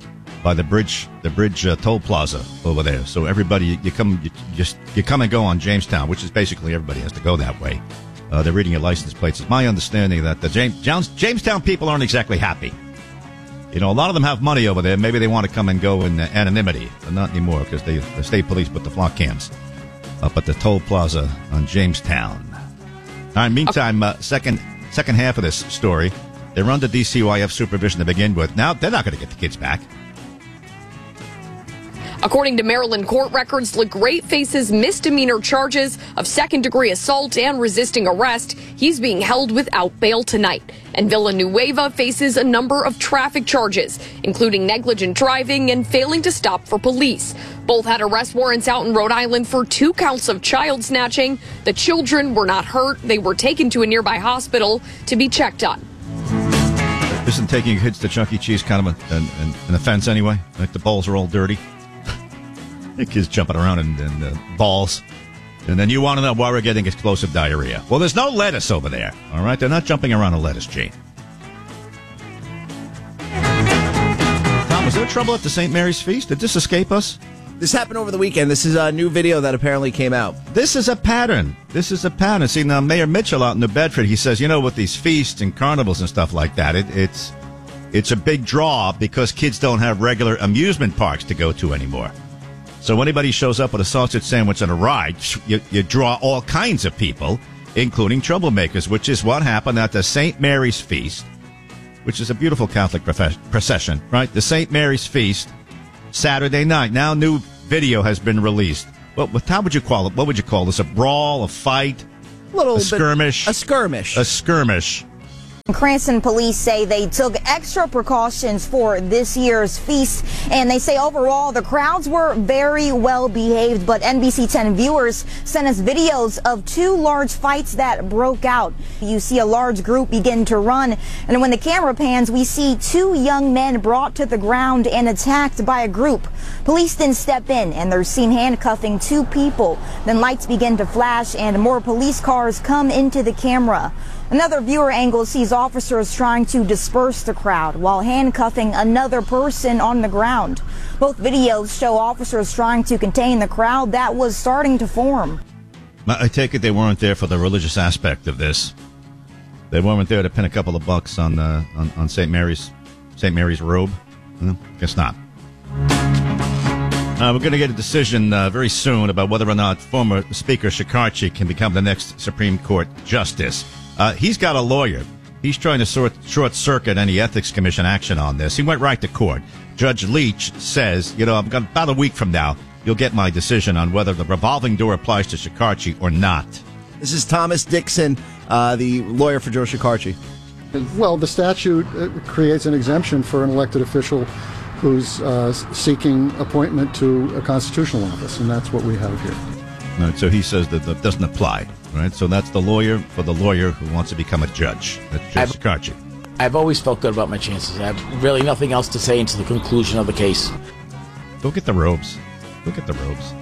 by the bridge, the bridge uh, toll plaza over there. So everybody, you come, you just you come and go on Jamestown, which is basically everybody has to go that way. Uh, they're reading your license plates. It's my understanding that the James, Jamestown people aren't exactly happy. You know, a lot of them have money over there. Maybe they want to come and go in uh, anonymity, but not anymore because they, the state police put the flock cams up at the toll plaza on Jamestown. All right, meantime, uh, second second half of this story, they're under D C Y F supervision to begin with. Now, they're not going to get the kids back. According to Maryland court records, LeGreat faces misdemeanor charges of second-degree assault and resisting arrest. He's being held without bail tonight. And Villanueva faces a number of traffic charges, including negligent driving and failing to stop for police. Both had arrest warrants out in Rhode Island for two counts of child snatching. The children were not hurt. They were taken to a nearby hospital to be checked on. Isn't taking kids to Chuck E. Cheese kind of a, an, an offense anyway? Like the balls are all dirty. The kids jumping around in, in uh, balls. And then you want to know why we're getting explosive diarrhea. Well, there's no lettuce over there. All right? They're not jumping around on lettuce, Gene. Tom, was there trouble at the Saint Mary's Feast? Did this escape us? This happened over the weekend. This is a new video that apparently came out. This is a pattern. This is a pattern. See, now Mayor Mitchell out in New Bedford, he says, you know, with these feasts and carnivals and stuff like that, it, it's it's a big draw because kids don't have regular amusement parks to go to anymore. So when anybody shows up with a sausage sandwich and a ride, you, you draw all kinds of people, including troublemakers, which is what happened at the Saint Mary's Feast, which is a beautiful Catholic procession, right? The Saint Mary's Feast, Saturday night. Now new video has been released. Well, how would you call it? What would you call this? A brawl, a fight, a little a bit, skirmish, a skirmish, a skirmish. Cranston police say they took extra precautions for this year's feast, and they say overall the crowds were very well behaved, but N B C ten viewers sent us videos of two large fights that broke out. You see a large group begin to run, and when the camera pans, we see two young men brought to the ground and attacked by a group. Police then step in, and they're seen handcuffing two people. Then lights begin to flash, and more police cars come into the camera. Another viewer angle sees officers trying to disperse the crowd while handcuffing another person on the ground. Both videos show officers trying to contain the crowd that was starting to form. I take it they weren't there for the religious aspect of this. They weren't there to pin a couple of bucks on uh, on, on Saint Mary's Saint Mary's robe. No, guess not. Uh, we're going to get a decision uh, very soon about whether or not former Speaker Shekarchi can become the next Supreme Court justice. Uh, he's got a lawyer. He's trying to sort, short-circuit any Ethics Commission action on this. He went right to court. Judge Leach says, you know, I've got about a week from now, you'll get my decision on whether the revolving door applies to Shekarchi or not. This is Thomas Dixon, uh, the lawyer for Joe Shekarchi. Well, the statute creates an exemption for an elected official who's uh, seeking appointment to a constitutional office, and that's what we have here. All right, so he says that that doesn't apply, right? So that's the lawyer for the lawyer who wants to become a judge. That's Judge Shekarchi. I've always felt good about my chances. I have really nothing else to say into the conclusion of the case. Go get the robes. Go get the robes.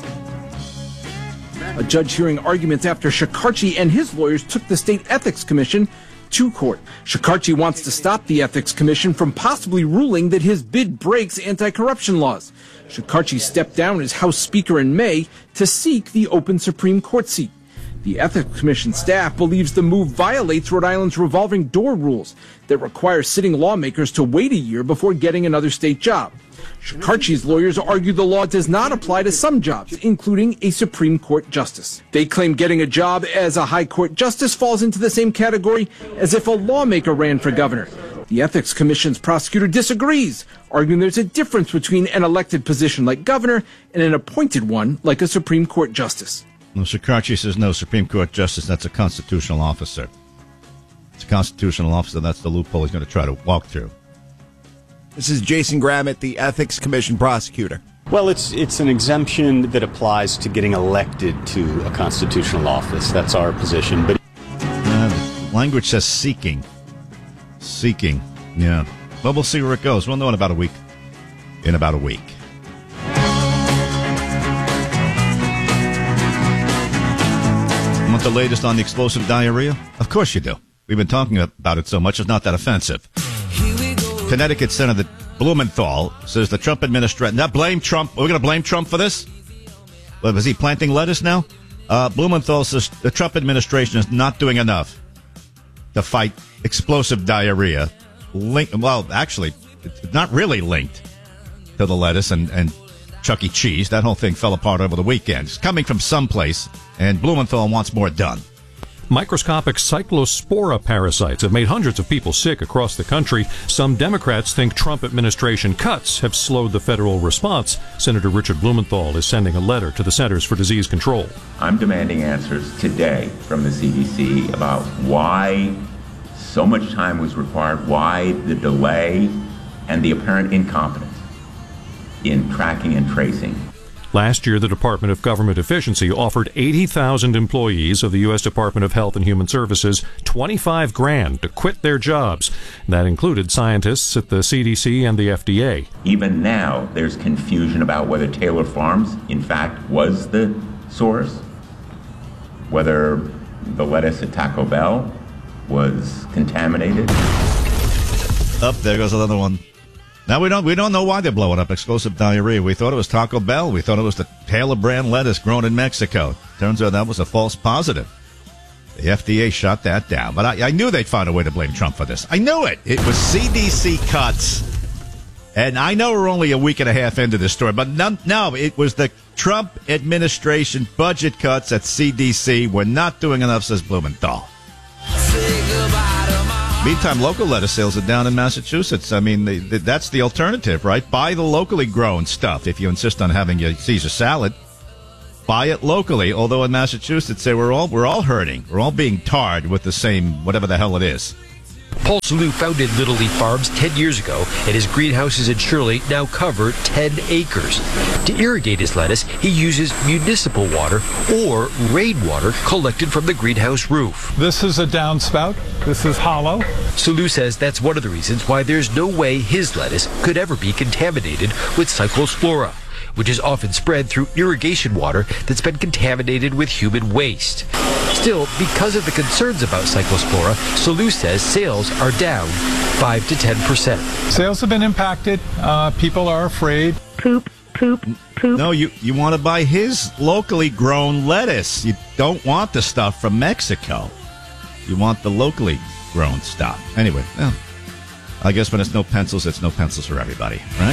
A judge hearing arguments after Shekarchi and his lawyers took the State Ethics Commission to court. Shekarchi wants to stop the Ethics Commission from possibly ruling that his bid breaks anti-corruption laws. Shekarchi stepped down as House Speaker in May to seek the open Supreme Court seat. The Ethics Commission staff believes the move violates Rhode Island's revolving door rules that require sitting lawmakers to wait a year before getting another state job. Shekarchi's lawyers argue the law does not apply to some jobs, including a Supreme Court justice. They claim getting a job as a high court justice falls into the same category as if a lawmaker ran for governor. The Ethics Commission's prosecutor disagrees, arguing there's a difference between an elected position like governor and an appointed one like a Supreme Court justice. Well, Shekarchi says no, Supreme Court justice, that's a constitutional officer. It's a constitutional officer, that's the loophole he's going to try to walk through. This is Jason Grammett, the Ethics Commission prosecutor. Well, it's it's an exemption that applies to getting elected to a constitutional office. That's our position. But uh, language says seeking. Seeking, yeah. Well, we'll see where it goes. We'll know in about a week. In about a week. Want the latest on the explosive diarrhea? Of course you do. We've been talking about it so much, it's not that offensive. Connecticut Senator Blumenthal says the Trump administration... Now, blame Trump. We're going to blame Trump for this? Well, is he planting lettuce now? Uh, Blumenthal says the Trump administration is not doing enough to fight explosive diarrhea. Link, well, actually, it's not really linked to the lettuce and, and Chuck E. Cheese. That whole thing fell apart over the weekend. It's coming from someplace, and Blumenthal wants more done. Microscopic cyclospora parasites have made hundreds of people sick across the country. Some Democrats think Trump administration cuts have slowed the federal response. Senator Richard Blumenthal is sending a letter to the Centers for Disease Control. I'm demanding answers today from the C D C about why so much time was required, why the delay, and the apparent incompetence in tracking and tracing. Last year, the Department of Government Efficiency offered eighty thousand employees of the U S Department of Health and Human Services twenty-five grand to quit their jobs. That included scientists at the C D C and the F D A. Even now, there's confusion about whether Taylor Farms, in fact, was the source, whether the lettuce at Taco Bell was contaminated. Up there goes another one. Now, we don't we don't know why they're blowing up explosive diarrhea. We thought it was Taco Bell. We thought it was the Taylor brand lettuce grown in Mexico. Turns out that was a false positive. The F D A shut that down. But I, I knew they'd find a way to blame Trump for this. I knew it. It was C D C cuts. And I know we're only a week and a half into this story, but no, no, it was the Trump administration budget cuts at C D C. We're not doing enough, says Blumenthal. Meantime, local lettuce sales are down in Massachusetts. I mean, they, they, that's the alternative, right? Buy the locally grown stuff if you insist on having your Caesar salad. Buy it locally. Although in Massachusetts, they were all we're all hurting. We're all being tarred with the same whatever the hell it is. Paul Salou founded Little Leaf Farms ten years ago, and his greenhouses in Shirley now cover ten acres. To irrigate his lettuce, he uses municipal water or rainwater collected from the greenhouse roof. This is a downspout. This is hollow. Salou says that's one of the reasons why there's no way his lettuce could ever be contaminated with Cyclospora, which is often spread through irrigation water that's been contaminated with human waste. Still, because of the concerns about Cyclospora, Salou says sales are down five to ten percent. Sales have been impacted. Uh, people are afraid. Poop, poop, poop. No, you, you want to buy his locally grown lettuce. You don't want the stuff from Mexico. You want the locally grown stuff. Anyway, well, I guess when it's no pencils, it's no pencils for everybody, right?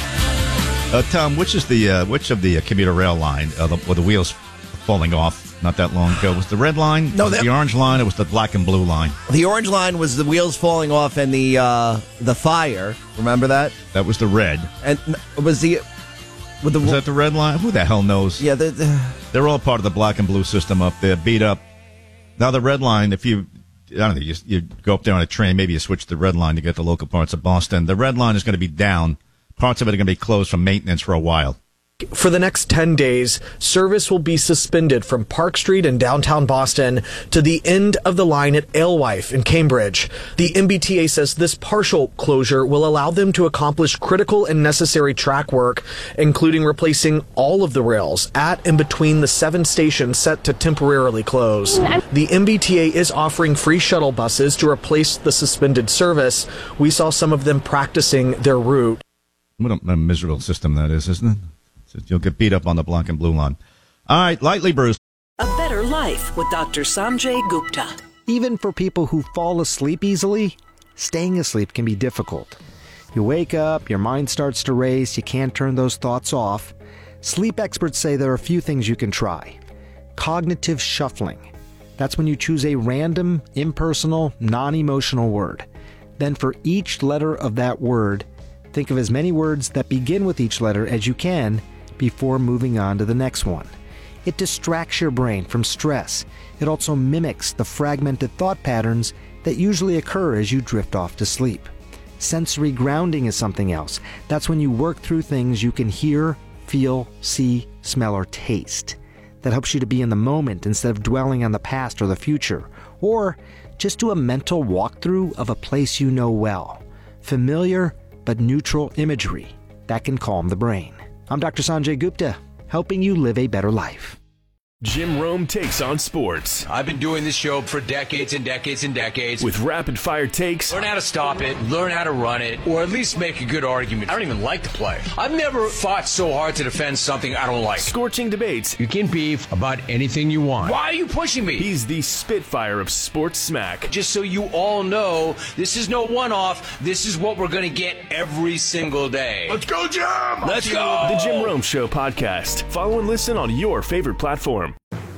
Uh, Tom, which is the uh, which of the uh, commuter rail line uh, the, with the wheels falling off not that long ago? Was the red line? No, was that, it the orange line. It was the black and blue line. The orange line was the wheels falling off and the uh, the fire. Remember that? That was the red. And was the with the was that the red line? Who the hell knows? Yeah, the, the, they're all part of the black and blue system up there. Beat up. Now the red line. If you I don't know, you, you go up there on a train. Maybe you switch the red line to get the local parts of Boston. The red line is going to be down. Parts of it are going to be closed from maintenance for a while. For the next ten days, service will be suspended from Park Street in downtown Boston to the end of the line at Alewife in Cambridge. The M B T A says this partial closure will allow them to accomplish critical and necessary track work, including replacing all of the rails at and between the seven stations set to temporarily close. The M B T A is offering free shuttle buses to replace the suspended service. We saw some of them practicing their route. What a, a miserable system that is, isn't it? You'll get beat up on the black and blue line. All right, lightly bruised. A better life with Doctor Sanjay Gupta. Even for people who fall asleep easily, staying asleep can be difficult. You wake up, your mind starts to race, you can't turn those thoughts off. Sleep experts say there are a few things you can try. Cognitive shuffling. That's when you choose a random, impersonal, non-emotional word. Then for each letter of that word, think of as many words that begin with each letter as you can before moving on to the next one. It distracts your brain from stress. It also mimics the fragmented thought patterns that usually occur as you drift off to sleep. Sensory grounding is something else. That's when you work through things you can hear, feel, see, smell, or taste. That helps you to be in the moment instead of dwelling on the past or the future. Or just do a mental walkthrough of a place you know well. Familiar but neutral imagery that can calm the brain. I'm Doctor Sanjay Gupta, helping you live a better life. Jim Rome takes on sports. I've been doing this show for decades and decades and decades. With rapid-fire takes. Learn how to stop it, learn how to run it, or at least make a good argument. I don't even like to play. I've never fought so hard to defend something I don't like. Scorching debates. You can beef about anything you want. Why are you pushing me? He's the Spitfire of sports smack. Just so you all know, this is no one-off. This is what we're going to get every single day. Let's go, Jim! Let's go! The Jim Rome Show podcast. Follow and listen on your favorite platform.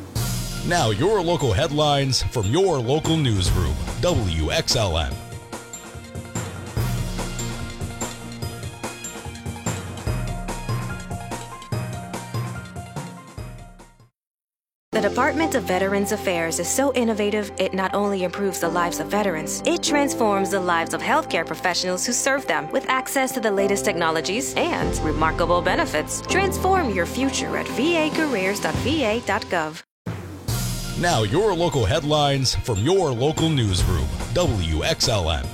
Now your local headlines from your local newsroom, W X L N. The Department of Veterans Affairs is so innovative, it not only improves the lives of veterans, it transforms the lives of healthcare professionals who serve them with access to the latest technologies and remarkable benefits. Transform your future at v a careers dot v a dot gov. Now your local headlines from your local newsroom, W X L N.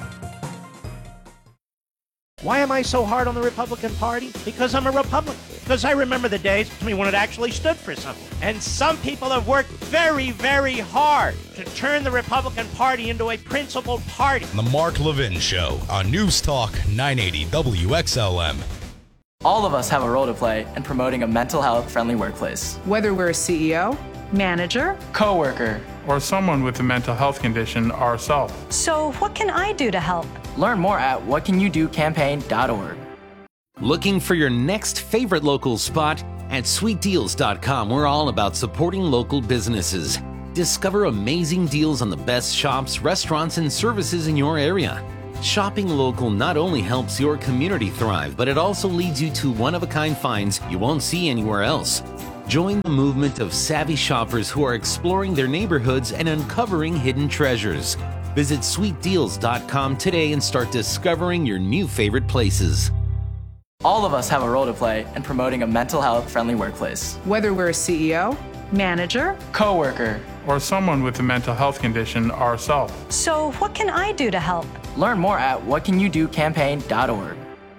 Why am I so hard on the Republican Party? Because I'm a Republican. because I remember the days when it actually stood for something. And some people have worked very, very hard to turn the Republican Party into a principled party. The Mark Levin Show on News Talk nine eighty W X L M. All of us have a role to play in promoting a mental health friendly workplace. Whether we're a C E O, manager, coworker, or someone with a mental health condition ourselves. So what can I do to help? Learn more at what can you do campaign dot org. Looking for your next favorite local spot? At sweet deals dot com, we're all about supporting local businesses. Discover amazing deals on the best shops, restaurants, and services in your area. Shopping local not only helps your community thrive, but it also leads you to one-of-a-kind finds you won't see anywhere else. Join the movement of savvy shoppers who are exploring their neighborhoods and uncovering hidden treasures. Visit sweet deals dot com today and start discovering your new favorite places. All of us have a role to play in promoting a mental health friendly workplace. Whether we're a C E O, manager, coworker, or someone with a mental health condition ourselves. So what can I do to help? Learn more at what can you do campaign dot org.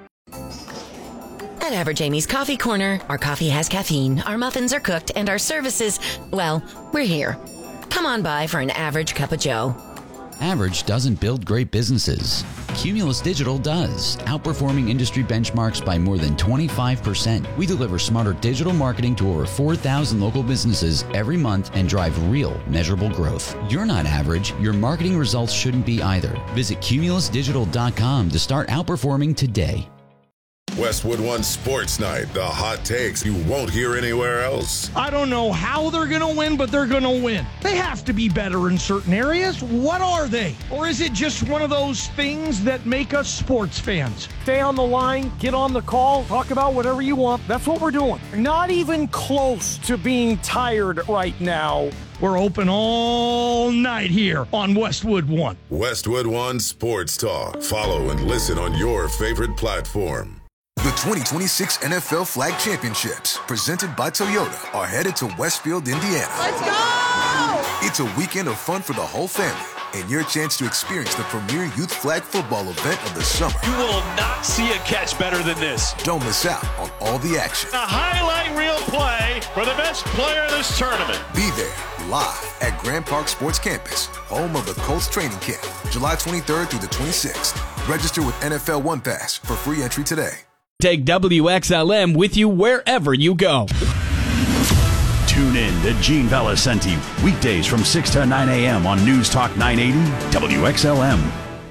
At Average Amy's Coffee Corner, our coffee has caffeine, our muffins are cooked, and our services, well, we're here. Come on by for an average cup of joe. Average doesn't build great businesses. Cumulus Digital does, outperforming industry benchmarks by more than twenty-five percent. We deliver smarter digital marketing to over four thousand local businesses every month and drive real, measurable growth. You're not average. Your marketing results shouldn't be either. Visit cumulus digital dot com to start outperforming today. Westwood One Sports Night, the hot takes you won't hear anywhere else. I don't know how they're going to win, but they're going to win. They have to be better in certain areas. What are they? Or is it just one of those things that make us sports fans? Stay on the line, get on the call, talk about whatever you want. That's what we're doing. Not even close to being tired right now. We're open all night here on Westwood One. Westwood One Sports Talk. Follow and listen on your favorite platform. The twenty twenty-six N F L Flag Championships, presented by Toyota, are headed to Westfield, Indiana. Let's go! It's a weekend of fun for the whole family and your chance to experience the premier youth flag football event of the summer. You will not see a catch better than this. Don't miss out on all the action. A highlight reel play for the best player in this tournament. Be there live at Grand Park Sports Campus, home of the Colts training camp, July twenty-third through the twenty-sixth. Register with N F L One Pass for free entry today. Take W X L M with you wherever you go. Tune in to Gene Valicenti weekdays from six to nine a.m. on News Talk nine eighty W X L M.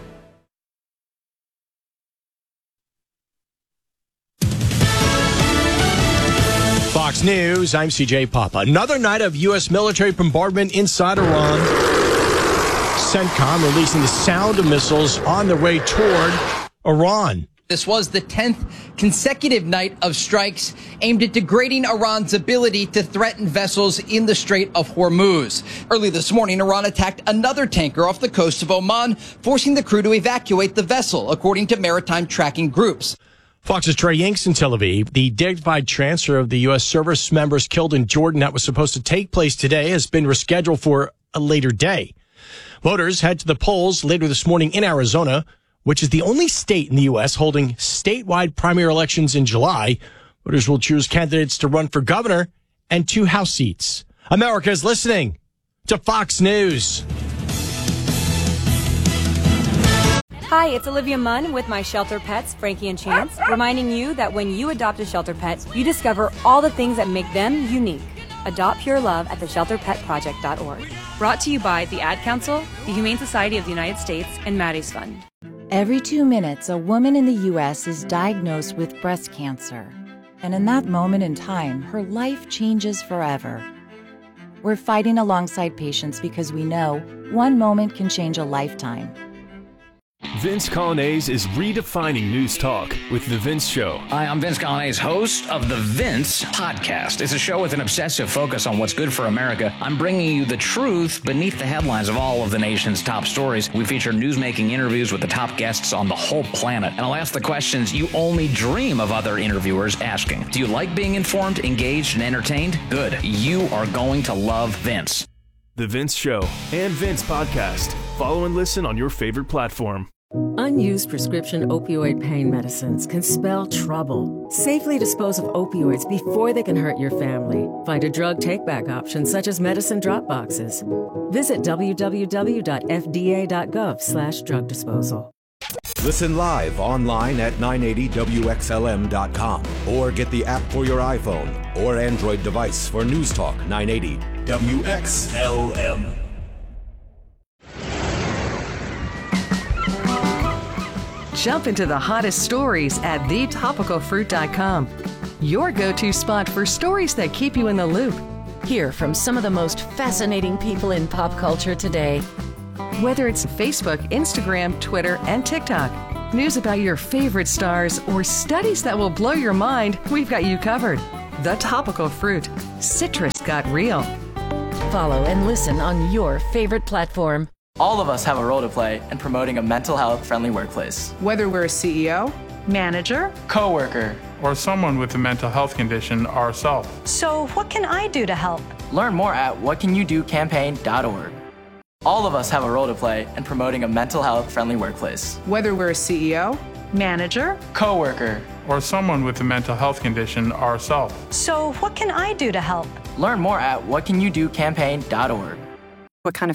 Fox News, I'm C J Papa. Another night of U S military bombardment inside Iran. CENTCOM releasing the sound of missiles on their way toward Iran. This was the tenth consecutive night of strikes aimed at degrading Iran's ability to threaten vessels in the Strait of Hormuz. Early this morning, Iran attacked another tanker off the coast of Oman, forcing the crew to evacuate the vessel, according to maritime tracking groups. Fox's Trey Yanks in Tel Aviv. The dignified transfer of the U S service members killed in Jordan that was supposed to take place today has been rescheduled for a later day. Voters head to the polls later this morning in Arizona, which is the only state in the U S holding statewide primary elections in July. Voters will choose candidates to run for governor and two House seats. America is listening to Fox News. Hi, it's Olivia Munn with my shelter pets, Frankie and Chance, reminding you that when you adopt a shelter pet, you discover all the things that make them unique. Adopt pure love at the shelter pet project dot org. Brought to you by the Ad Council, the Humane Society of the United States, and Maddie's Fund. Every two minutes, a woman in the U S is diagnosed with breast cancer. And in that moment in time, her life changes forever. We're fighting alongside patients because we know one moment can change a lifetime. Vince Colonnese is redefining news talk with The Vince Show. Hi, I'm Vince Colonnese, host of The Vince Podcast. It's a show with an obsessive focus on what's good for America. I'm bringing you the truth beneath the headlines of all of the nation's top stories. We feature newsmaking interviews with the top guests on the whole planet. And I'll ask the questions you only dream of other interviewers asking. Do you like being informed, engaged, and entertained? Good. You are going to love Vince. The Vince Show and Vince Podcast. Follow and listen on your favorite platform. Unused prescription opioid pain medicines can spell trouble. Safely dispose of opioids before they can hurt your family. Find a drug take-back option such as medicine drop boxes. Visit w w w dot f d a dot gov slash drug disposal. Listen live online at nine eighty W X L M dot com or get the app for your iPhone or Android device for News Talk nine eighty W X L M. Jump into the hottest stories at the topical fruit dot com. Your go-to spot for stories that keep you in the loop. Hear from some of the most fascinating people in pop culture today. Whether it's Facebook, Instagram, Twitter, and TikTok, news about your favorite stars, or studies that will blow your mind, we've got you covered. The Topical Fruit. Citrus got real. Follow and listen on your favorite platform. All of us have a role to play in promoting a mental health friendly workplace. Whether we're a C E O, manager, coworker, or someone with a mental health condition ourselves. So, what can I do to help? Learn more at what can you do campaign dot org. All of us have a role to play in promoting a mental health friendly workplace. Whether we're a C E O, manager, coworker, or someone with a mental health condition ourselves. So, what can I do to help? Learn more at what can you do campaign dot org. What kind of